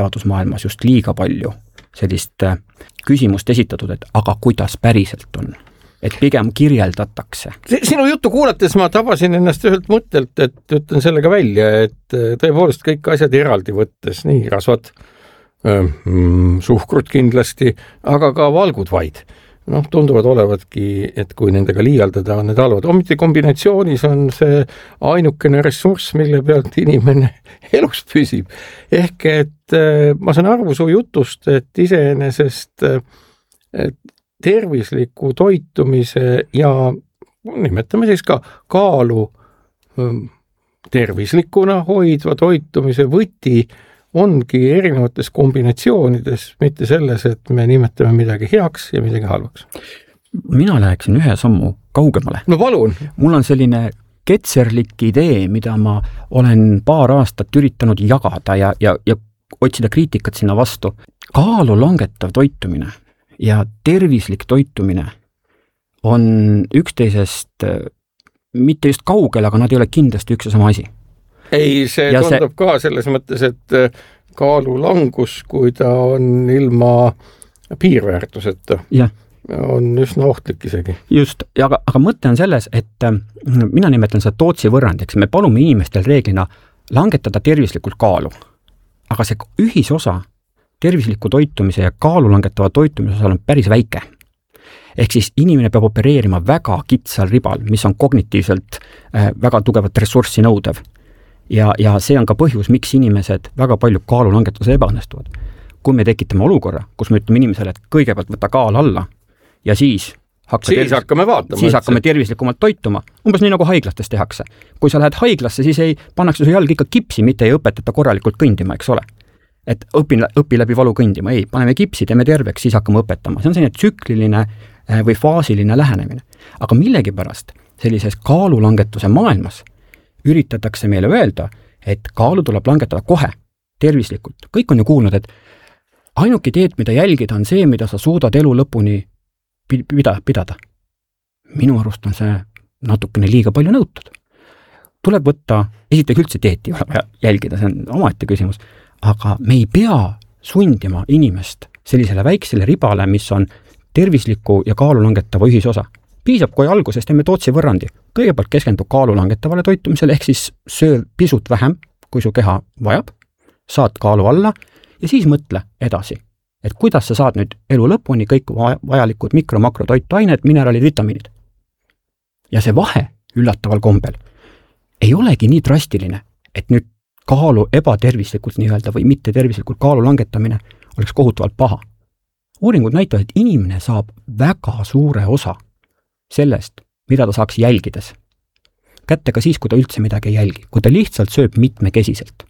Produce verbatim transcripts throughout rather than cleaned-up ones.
teadusmaailmas just liiga palju sellist küsimust esitatud, et aga kuidas päriselt on? Et pigem kirjeldatakse. Sinu juttu kuulates ma tabasin ennast ühelt mõttelt, et ütlen sellega välja, et tõepoolest kõik asjad eraldi võttes, nii rasvad, mm, suhkrut kindlasti, aga ka valgud vaid. Noh, tunduvad olevatki, et kui nendega liialdada on need halvad. Ometi kombinatsioonis on see ainukene ressurss, mille pealt inimene elus püsib. Ehk et ma saan aru su jutust, et iseenesest et tervisliku toitumise ja nimetame siis ka kaalu tervislikuna hoidva toitumise võti ongi erinevates kombinatsioonides, mitte selles, et me nimetame midagi heaks ja midagi halvaks. Mina läheksin ühe sammu kaugemale. No palun! Mul on selline ketserlik idee, mida ma olen paar aastat üritanud jagada ja, ja, ja otsida kriitikat sinna vastu. Kaalu langetav toitumine ja tervislik toitumine on üksteisest mitte just kaugel, aga nad ei ole kindlasti üks ja sama asi. Ei, see ja tundub see... ka selles mõttes, et kaalu langus, kui ta on ilma piirväärtuseta, ja. on üsna ohtlik isegi. Just, aga, aga mõte on selles, et mina nimetan seda Tootsi võrrandiks. Me palume inimestel reeglina langetada tervislikult kaalu, aga see ühisosa tervisliku toitumise ja kaalu langetava toitumise osal on päris väike. Ehk siis inimene peab opereerima väga kitsal ribal, mis on kognitiivselt äh, väga tugevat ressurssi nõudev. Ja, ja see on ka põhjus, miks inimesed väga palju kaalu langetuse ebaõnnestuvad. Kui me tekitame olukorra, kus me ütleme inimesele, et kõigepealt võta kaal alla ja siis, hakka siis tervis... hakkame vaatama. Siis hakkame tervislikumalt toituma. Umbes nii nagu haiglastes tehakse. Kui sa lähed haiglasse, siis ei pannakse su jalg ikka kipsi, mitte ei õpetata korralikult kõndima, eks ole. Et õpi, õpi läbi valu kõndima. Ei, paneme kipsi, teeme terveks, siis hakkame õpetama. See on selline tsükliline või faasiline lähenemine. Aga millegipärast sellises kaalulangetuse maailmas üritatakse meile öelda, et kaalu tuleb langetada kohe, tervislikult. Kõik on ju kuulnud, et ainuke teed, mida jälgida, on see, mida sa suudad elu lõpuni pida, pidada. Minu arust on see natukene liiga palju nõutud. Tuleb võtta, esiteks üldse teeti jälgida, see on omaette küsimus, aga me ei pea sundima inimest sellisele väiksele ribale, mis on tervisliku ja kaalu langetava ühisosa. Piisab, kui alguses teeme Tootsi võrrandi. Kõigepealt keskendub kaalu langetavale toitumisele, ehk siis söö pisut vähem, kui su keha vajab, saad kaalu alla ja siis mõtle edasi, et kuidas sa saad nüüd elu lõpuni kõik vajalikud mikro-makrotoitained, mineraalid, vitamiinid. Ja see vahe üllataval kombel ei olegi nii drastiline, et nüüd kaalu ebatervislikult nii-öelda või mitte tervislikult kaalu langetamine oleks kohutavalt paha. Uuringud näitavad, et inimene saab väga suure osa sellest, mida ta saaks jälgides. Kätte ka siis, kui ta üldse midagi ei jälgi, kui ta lihtsalt sööb mitmekesiselt.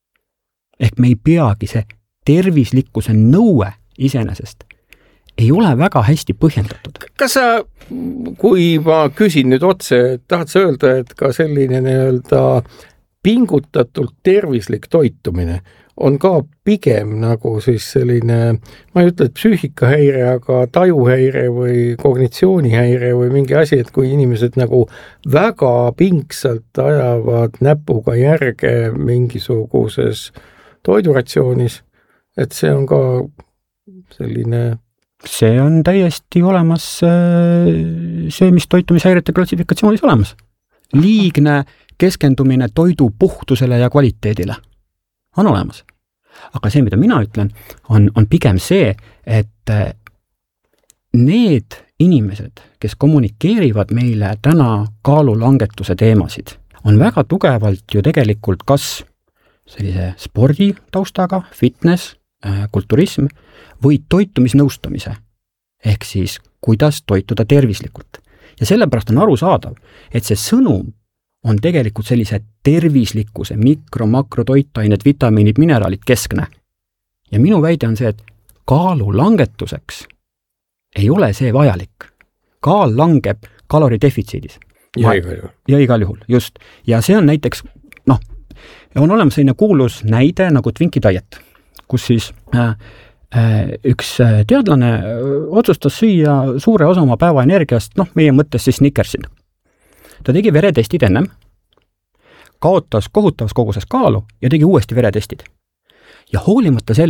Ehk me ei peagi see tervislikkuse nõue iseenesest ei ole väga hästi põhjendatud. Kas sa, kui ma küsin nüüd otse, tahad sa öelda, et ka selline nii-öelda pingutatult tervislik toitumine on ka pigem nagu siis selline, ma ei ütle, et psüühikahäire, aga tajuhäire või kognitsioonihäire või mingi asi, et kui inimesed nagu väga pingsalt ajavad näpuga järge mingisuguses toiduratsioonis, et see on ka selline... See on täiesti olemas söömistoitumishäirete klassifikatsioonis olemas. Liigne keskendumine toidu puhtusele ja kvaliteedile on olemas. Aga see, mida mina ütlen, on, on pigem see, et need inimesed, kes kommunikeerivad meile täna kaalulangetuse teemasid, on väga tugevalt ju tegelikult kas sellise spordi taustaga, fitness, kulturism või toitumisnõustamise, ehk siis kuidas toituda tervislikult. Ja sellepärast on aru saadav, et see sõnum on tegelikult sellise tervislikkuse, mikro, makro, toitained, vitamiinid, mineraalid keskne. Ja minu väide on see, et kaalu langetuseks ei ole see vajalik. Kaal langeb kaloridefitsiidis. Ja igal juhul. Ja igal juhul, just. Ja see on näiteks, noh, on olemas selline kuulus näide nagu Twinkie diet, kus siis äh, äh, üks teadlane otsustas süüa suure osa oma päeva energiast, noh, meie mõttes siis Snickersin. Ta tegi veretestid ennem, kaotas kohutavas koguses kaalu ja tegi uuesti veretestid. Ja hoolimata selle